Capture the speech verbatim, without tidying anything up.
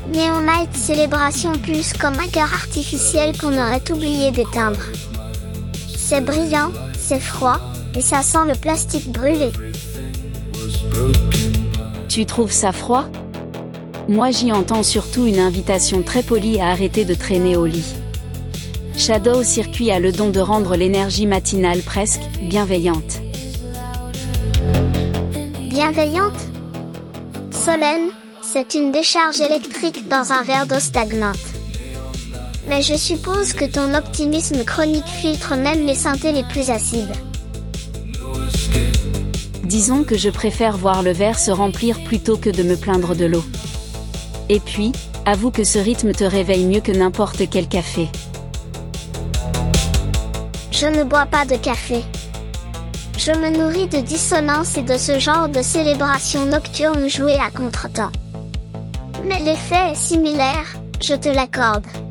Neon Night célébration plus comme un cœur artificiel qu'on aurait oublié d'éteindre. C'est brillant, c'est froid, et ça sent le plastique brûlé. Tu trouves ça froid? Moi j'y entends surtout une invitation très polie à arrêter de traîner au lit. Shadow Circuit a le don de rendre l'énergie matinale presque bienveillante. Bienveillante? Solène, c'est une décharge électrique dans un verre d'eau stagnante. Mais je suppose que ton optimisme chronique filtre même les synthés les plus acides. Disons que je préfère voir le verre se remplir plutôt que de me plaindre de l'eau. Et puis, avoue que ce rythme te réveille mieux que n'importe quel café. Je ne bois pas de café. Je me nourris de dissonance et de ce genre de célébration nocturne jouée à contretemps. Mais l'effet est similaire, je te l'accorde.